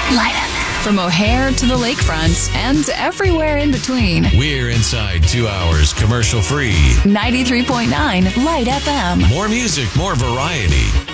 Light FM. From O'Hare to the lakefront and everywhere in between. We're inside 2 hours commercial free. 93.9 Light FM. More music, more variety.